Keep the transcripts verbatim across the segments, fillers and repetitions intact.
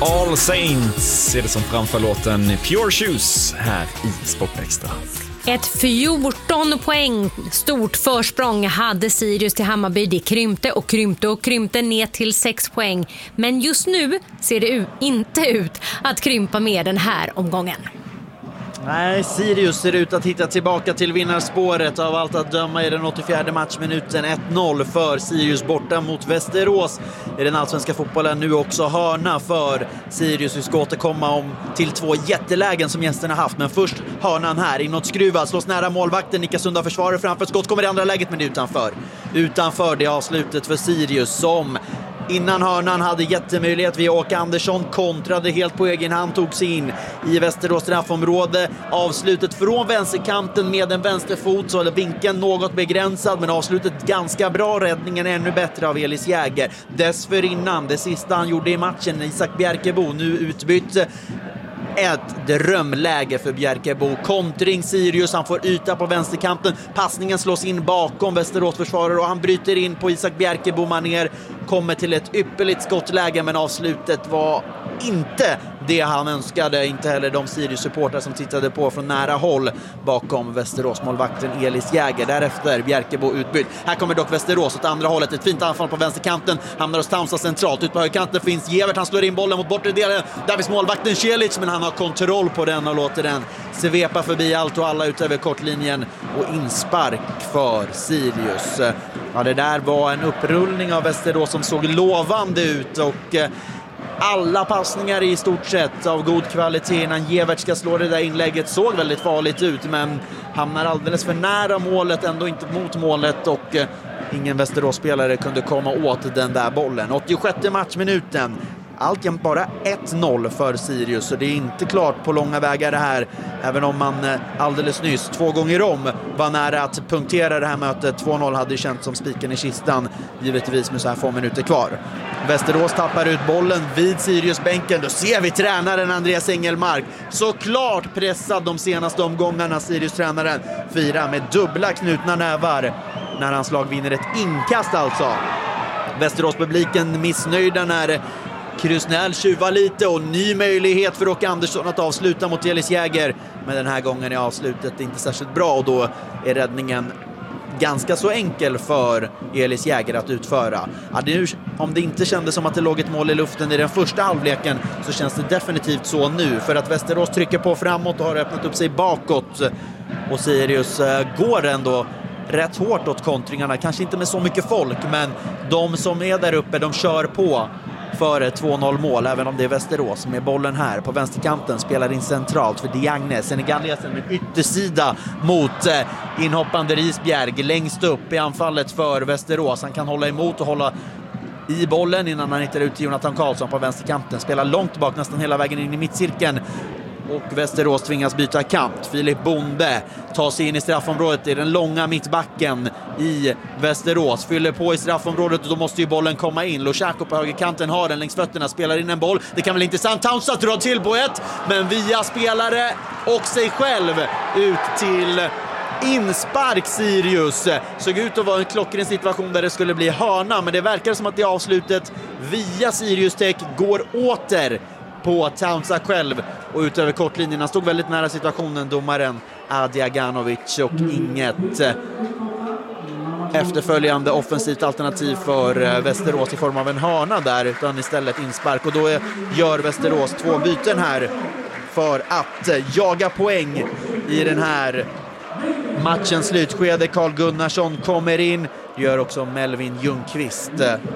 All Saints är det som framför låten Pure Shoes här i Sportextra. Ett fjorton poäng stort försprång hade Sirius till Hammarby. Det krympte och krympte och krympte ner till sex poäng. Men just nu ser det ut, inte ut att krympa med den här omgången. Nej, Sirius ser ut att hitta tillbaka till vinnarspåret. Av allt att döma i den åttiofjärde matchminuten ett noll för Sirius borta mot Västerås. I den allsvenska fotbollen nu också hörna för Sirius. Vi ska återkomma om till två jättelägen som gästerna haft. Men först hörnan här, inåt skruva, slås nära målvakten. Niklas Sunda försvarar framför skott, kommer i andra läget men utanför. Utanför det avslutet för Sirius som innan hörnan hade jättemöjlighet via Åke Andersson, kontrade helt på egen hand, tog sig in i Västerås straffområde. Avslutet från vänsterkanten med en vänsterfot, så är vinkeln något begränsad, men avslutet ganska bra, räddningen ännu bättre av Elis Jäger. Dessförinnan, det sista han gjorde i matchen, Isak Bjerkebo, nu utbytt. Ett drömläge för Bjerkebo. Kontring Sirius, han får yta på vänsterkanten. Passningen slås in bakom Västerås försvarare och han bryter in på Isak Bjerkebo manér. Kommer till ett ypperligt skottläge, men avslutet var inte det han önskade. Inte heller de Sirius-supportrar som tittade på från nära håll bakom Västerås-målvakten Elis Jäger. Därefter Bjerkebo utbytt. Här kommer dock Västerås åt andra hållet. Ett fint anfall på vänsterkanten. Hamnar hos Townsend centralt. Ut på högerkanten finns Gevert. Han slår in bollen mot bortre delen. Där finns målvakten Celic, men han har kontroll på den och låter den svepa förbi allt och alla ut över kortlinjen. Och inspark för Sirius. Ja, det där var en upprullning av Västerås som såg lovande ut och alla passningar i stort sett av god kvalitet innan Gevert ska slå det där inlägget såg väldigt farligt ut, men hamnar alldeles för nära målet, ändå inte mot målet, och eh, ingen Västerås-spelare kunde komma åt den där bollen. åttiosjätte matchminuten. Alltjämt bara ett noll för Sirius, så det är inte klart på långa vägar det här, även om man alldeles nyss två gånger om var nära att punktera det här mötet. två noll hade ju känts som spiken i kistan, givetvis med så här få minuter kvar. Västerås tappar ut bollen vid Sirius-bänken. Då ser vi tränaren Andreas Engelmark, såklart pressad de senaste omgångarna. Sirius-tränaren firar med dubbla knutna nävar när hans lag vinner ett inkast alltså. Västerås-publiken missnöjda när Krusnell tjuvar lite, och ny möjlighet för Åke Andersson att avsluta mot Elis Jäger. Men den här gången är avslutet inte särskilt bra, och då är räddningen ganska så enkel för Elis Jäger att utföra. Ja, det, om det inte kändes som att det låg ett mål i luften i den första halvleken, så känns det definitivt så nu. För att Västerås trycker på framåt och har öppnat upp sig bakåt. Och Sirius äh, går ändå rätt hårt åt kontringarna. Kanske inte med så mycket folk, men de som är där uppe, de kör på för ett två noll mål, även om det är Västerås med bollen här på vänsterkanten, spelar in centralt för Diagne, senegalesen med yttersida mot eh, inhoppande Risbjerg längst upp i anfallet för Västerås. Han kan hålla emot och hålla i bollen innan han hittar ut till Jonathan Karlsson på vänsterkanten, spelar långt bak nästan hela vägen in i mittcirkeln. Och Västerås tvingas byta kant. Filip Bonde tar sig in i straffområdet i den långa mittbacken i Västerås. Fyller på i straffområdet, och då måste ju bollen komma in. Lushako på högerkanten har den längs fötterna, spelar in en boll. Det kan väl intressant. Townsend drar till på ett, men via spelare och sig själv ut till inspark. Sirius såg ut att vara en klockren situation där det skulle bli hörna, men det verkar som att det avslutet via Sirius Tech går åter på Townsend själv och ut över kortlinjen. Han stod väldigt nära situationen, domaren Adi Aganovic, och inget efterföljande offensivt alternativ för Västerås i form av en hörna där, utan istället inspark. Och då gör Västerås två byten här för att jaga poäng i den här matchens slutskede. Carl Gunnarsson kommer in, gör också Melvin Ljungqvist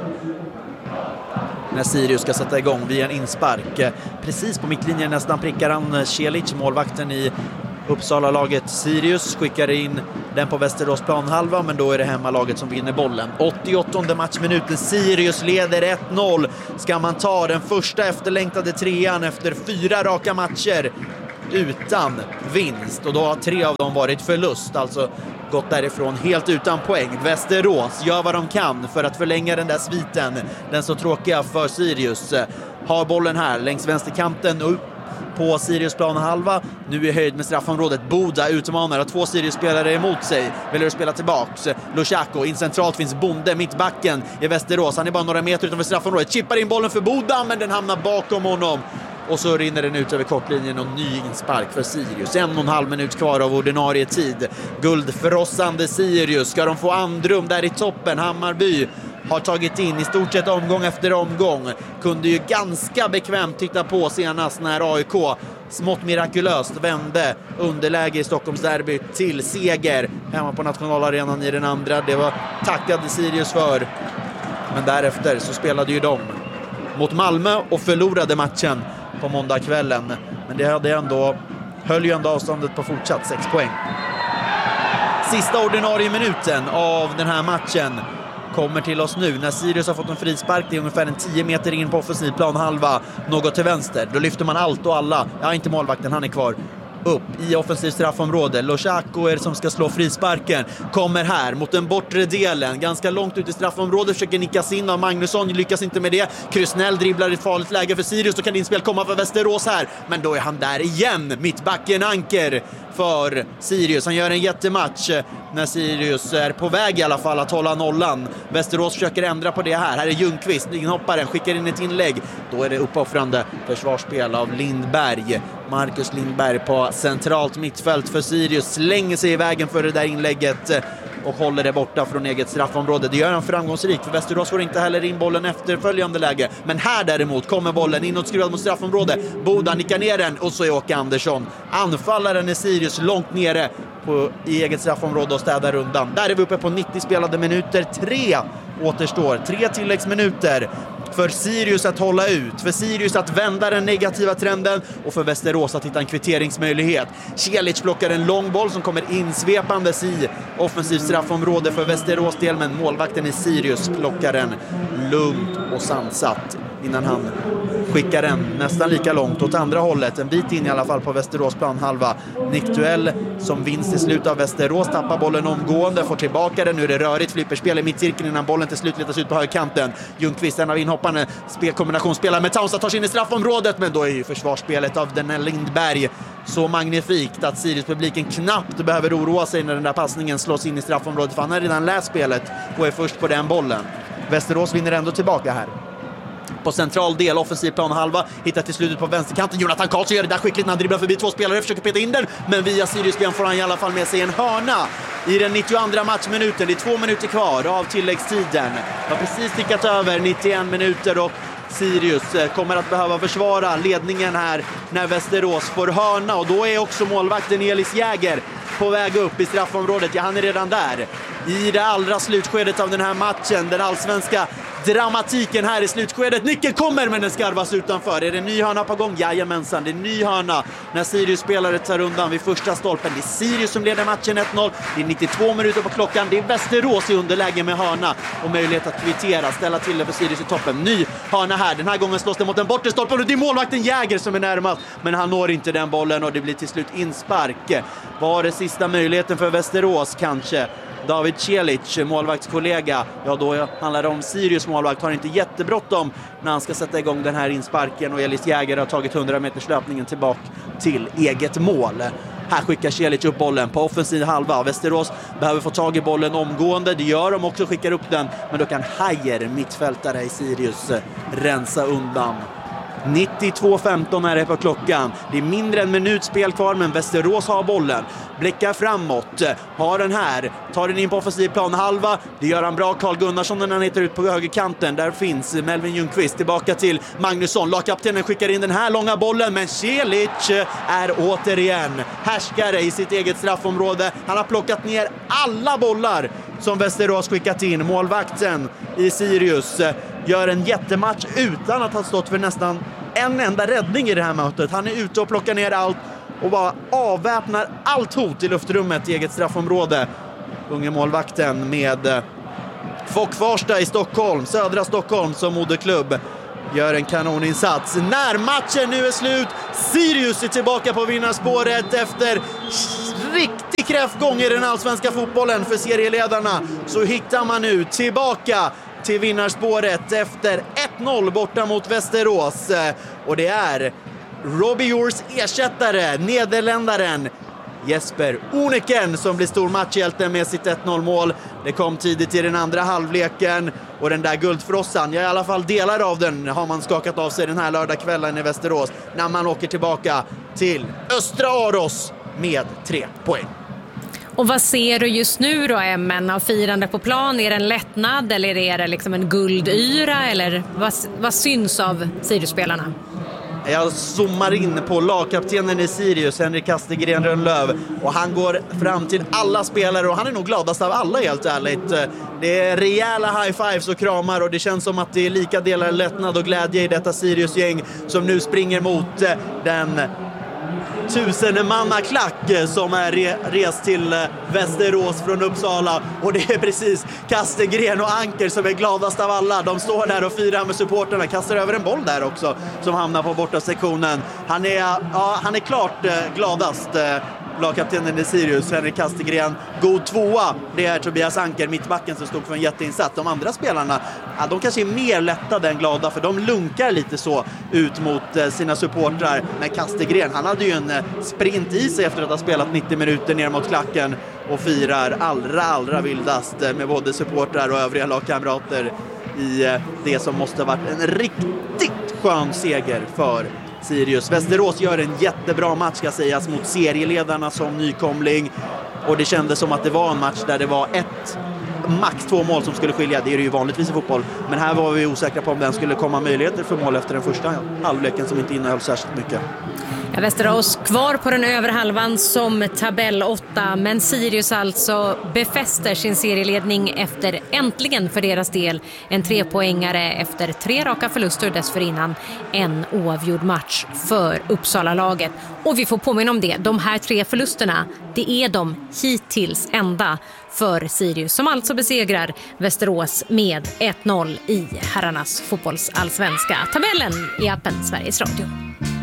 när Sirius ska sätta igång via en inspark. Precis på mittlinjen nästan prickar han Celic, målvakten i Uppsala-laget. Sirius skickar in den på Västerås planhalva, men då är det hemmalaget som vinner bollen. åttioåttonde matchminuten, Sirius leder ett noll. Ska man ta den första efterlängtade trean efter fyra raka matcher utan vinst, och då har tre av dem varit förlust, alltså gått därifrån helt utan poäng. Västerås gör vad de kan för att förlänga den där sviten, den så tråkiga för Sirius. Har bollen här längs vänsterkanten och på Sirius planhalva. Nu i höjd med straffområdet. Boda utmanar och två Sirius-spelare emot sig. Väljer att spela tillbaks. Lushako, in centralt finns Bonde, mittbacken i Västerås. Han är bara några meter utanför straffområdet. Chippar in bollen för Boda, men den hamnar bakom honom. Och så rinner den ut över kortlinjen och ny inspark för Sirius. En och en halv minut kvar av ordinarie tid. Guldförrossande Sirius. Ska de få andrum där i toppen? Hammarby har tagit in i stort sett omgång efter omgång. Kunde ju ganska bekvämt titta på senast när A I K smått mirakulöst vände underläge i Stockholms derby till seger hemma på nationalarenan i den andra. Det var tackade Sirius för. Men därefter så spelade ju de mot Malmö och förlorade matchen på måndagskvällen. Men det hade ändå, höll ju ändå avståndet på fortsatt sex poäng. Sista ordinarie minuten av den här matchen kommer till oss nu när Sirius har fått en frispark. Det är ungefär en tio meter in på offensiv planhalva, något till vänster. Då lyfter man allt och alla. Ja, inte målvakten, han är kvar. Upp i offensiv straffområde. Lushako är som ska slå frisparken. Kommer här mot den bortre delen. Ganska långt ut i straffområdet. Försöker nickas in av Magnusson. Lyckas inte med det. Krusnell dribblar i ett farligt läge för Sirius. Då kan inspel komma för Västerås här. Men då är han där igen. Mittbacken Anker för Sirius. Han gör en jättematch när Sirius är på väg i alla fall att hålla nollan. Västerås försöker ändra på det här. Här är Ljungqvist, inhopparen, skickar in ett inlägg. Då är det uppoffrande försvarsspel av Lindberg. Marcus Lindberg på centralt mittfält för Sirius slänger sig i vägen för det där inlägget och håller det borta från eget straffområde. Det gör han framgångsrikt, för Västerås får inte heller in bollen efterföljande läge. Men här däremot kommer bollen inåtskruvad mot straffområde. Boda nickar ner den och så är Åke Andersson. Anfallaren är Sirius långt nere på i eget straffområde och städar undan. Där är vi uppe på nittio spelade minuter. Tre återstår. Tre tilläggsminuter för Sirius att hålla ut, för Sirius att vända den negativa trenden och för Västerås att hitta en kvitteringsmöjlighet. Celic plockar en lång boll som kommer insvepandes i offensivt straffområde för Västerås del, men målvakten i Sirius plockar den lugnt och sansat innan han skickar den nästan lika långt åt andra hållet, en bit in i alla fall på Västerås planhalva. Nick Duell som vinst i slut av Västerås, tappar bollen omgående, får tillbaka den. Nu är det rörigt flipperspel i mittcirkeln innan bollen till slut letas ut på högerkanten. Ljungqvist, en av inhopparna, spelkombinationsspelar med Townsend, tar sig in i straffområdet, men då är ju försvarsspelet av den här Lindberg så magnifikt att Sirius-publiken knappt behöver oroa sig när den där passningen slås in i straffområdet, för han har redan läst spelet och är först på den bollen. Västerås vinner ändå tillbaka här. På central del, offensiv planhalva, hittar till slutet på vänsterkanten. Jonathan Karlsson gör det där skickligt när han dribblar förbi två spelare, försöker peta in den, men via Sirius-ben får han i alla fall med sig en hörna i den nittioandra matchminuten. Det är två minuter kvar av tilläggstiden. Har precis tickat över nittioen minuter och Sirius kommer att behöva försvara ledningen här när Västerås får hörna, och då är också målvakten Elis Jäger på väg upp i straffområdet. Ja, han är redan där i det allra slutskedet av den här matchen. Den allsvenska dramatiken här i slutskedet. Nyckeln kommer, men den skarvas utanför. Är det en ny hörna på gång? Jajamensan, det är en ny hörna när Sirius-spelare tar undan vid första stolpen. Det är Sirius som leder matchen ett noll. Det är nittiotvå minuter på klockan. Det är Västerås i underläge med hörna och möjlighet att kvittera, ställa till det för Sirius i toppen. Ny hörna här. Den här gången slås det mot den bortre stolpen och det är målvakten Jäger som är närmast, men han når inte den bollen och det blir till slut inspark. Var det sista möjligheten för Västerås kanske? David Celic, målvaktskollega, ja då handlar det om Sirius målvakt, har inte jättebråttom när han ska sätta igång den här insparken, och Elis Jäger har tagit hundra meters löpningen tillbaka till eget mål. Här skickar Celic upp bollen på offensiv halva. Västerås behöver få tag i bollen omgående, det gör de också, skickar upp den, men då kan Hajer, mittfältare i Sirius, rensa undan. nittiotvå femton är det på klockan. Det är mindre än minut spel kvar, men Västerås har bollen. Blickar framåt. Har den här. Tar den in på offensiv plan halva. Det gör han bra. Carl Gunnarsson när han hittar ut på högerkanten. Där finns Melvin Ljungqvist tillbaka till Magnusson. Lagkaptenen skickar in den här långa bollen, men Celic är återigen härskare i sitt eget straffområde. Han har plockat ner alla bollar som Västerås skickat in. Målvakten i Sirius gör en jättematch utan att ha stått för nästan en enda räddning i det här mötet. Han är ute och plockar ner allt och bara avväpnar allt hot i luftrummet i eget straffområde. Unge målvakten med Fock Farsta i Stockholm, södra Stockholm som moderklubb, gör en kanoninsats. När matchen nu är slut, Sirius är tillbaka på vinnarspåret efter riktig kräftgång i den allsvenska fotbollen för serieledarna. Så hittar man nu tillbaka till vinnarspåret efter ett noll borta mot Västerås. Och det är Robbie Yours ersättare, nederländaren Jesper Oneken, som blir stor matchhjälte med sitt ett noll mål. Det kom tidigt i den andra halvleken och den där guldfrossan, ja, i alla fall delar av den har man skakat av sig den här lördagskvällen i Västerås när man åker tillbaka till Östra Aros med tre poäng. Och vad ser du just nu då, Emmen, av firande på plan? Är det en lättnad eller är det liksom en guldyra? Eller vad, vad syns av Sirius-spelarna? Jag zoomar in på lagkaptenen i Sirius, Henrik Kastegren Rönnlöv, och han går fram till alla spelare och han är nog gladast av alla, helt ärligt. Det är rejäla high-fives och kramar och det känns som att det är lika delar lättnad och glädje i detta Sirius-gäng som nu springer mot den tusenmannaklack som är re- rest till Västerås från Uppsala, och det är precis Kastegren och Anker som är gladast av alla. De står där och firar med supporterna, kastar över en boll där också som hamnar på borta sektionen. Han är, ja, han är klart eh, gladast, eh, lagkaptenen i Sirius, Henrik Kastegren. God tvåa, det är Tobias Anker, mittbacken, som stod för en jätteinsats. De andra spelarna, ja, de kanske är mer lättade än glada, för de lunkar lite så ut mot eh, sina supportrar. Men Kastegren, han hade ju en eh, sprint i sig efter att ha spelat nittio minuter ner mot klacken och firar allra, allra vildast eh, med både supportrar och övriga lagkamrater i eh, det som måste ha varit en riktigt skön seger för Sirius. Västerås gör en jättebra match, ska sägas, mot serieledarna som nykomling, och det kändes som att det var en match där det var ett, max två mål som skulle skilja. Det är det ju vanligtvis i fotboll, men här var vi osäkra på om den skulle komma möjligheter för mål efter den första halvleken som inte innehöll särskilt mycket. Ja, Västerås kvar på den övre halvan som tabell åtta, men Sirius alltså befäster sin serieledning efter, äntligen för deras del, en trepoängare efter tre raka förluster dessförinnan, en oavgjord match för Uppsala-laget. Och vi får påminna om det, de här tre förlusterna, det är de hittills enda för Sirius, som alltså besegrar Västerås med ett noll i herrarnas fotbollsallsvenska. Tabellen i appen Sveriges Radio.